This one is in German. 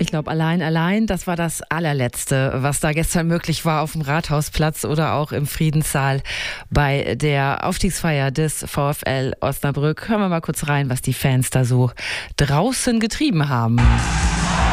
ich glaube, allein, das war das allerletzte, was da gestern möglich war auf dem Rathausplatz oder auch im Friedenssaal bei der Aufstiegsfeier des VfL Osnabrück. Hören wir mal kurz rein, was die Fans da so draußen getrieben haben.